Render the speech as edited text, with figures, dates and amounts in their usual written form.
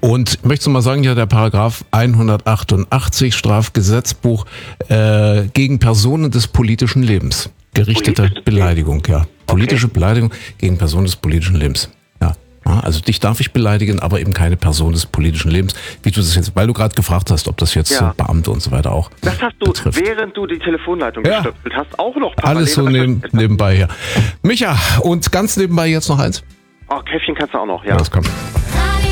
Und möchtest du mal sagen, ja, der Paragraph 188 Strafgesetzbuch gegen Personen des politischen Lebens. Gerichtete Beleidigung, ja. Politische Beleidigung gegen Personen des politischen Lebens. Ja, also dich darf ich beleidigen, aber eben keine Person des politischen Lebens. Wie du das jetzt, weil du gerade gefragt hast, ob das jetzt Beamte und so weiter auch Das hast du, betrifft. Während du die Telefonleitung gestöpselt hast, auch noch parallel. Alles so nebenbei hier. Micha, und ganz nebenbei jetzt noch eins? Käffchen kannst du auch noch, ja. Das kommt.